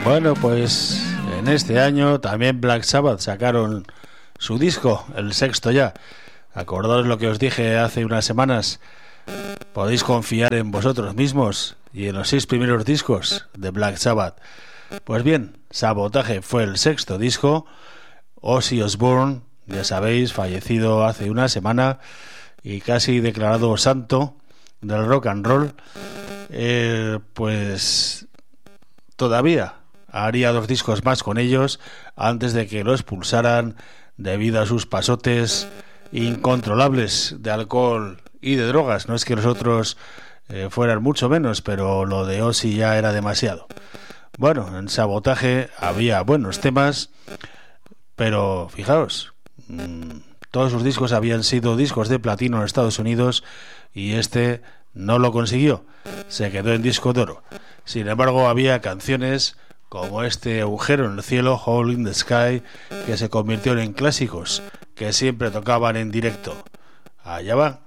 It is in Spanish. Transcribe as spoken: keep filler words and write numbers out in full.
Bueno, pues en este año también Black Sabbath sacaron su disco, el sexto ya. Acordaos lo que os dije hace unas semanas. Podéis confiar en vosotros mismos y en los seis primeros discos de Black Sabbath. Pues bien, Sabotaje fue el sexto disco. Ozzy Osbourne, ya sabéis, fallecido hace una semana y casi declarado santo del rock and roll, eh, pues todavía haría dos discos más con ellos antes de que lo expulsaran debido a sus pasotes incontrolables de alcohol y de drogas. No es que los otros eh, fueran mucho menos, pero lo de Ozzy ya era demasiado. Bueno, en Sabotaje había buenos temas, pero fijaos, mmm, todos sus discos habían sido discos de platino en Estados Unidos y este no lo consiguió, se quedó en disco de oro. Sin embargo, había canciones como este Agujero en el cielo, Hole in the Sky, que se convirtieron en clásicos que siempre tocaban en directo. Allá va.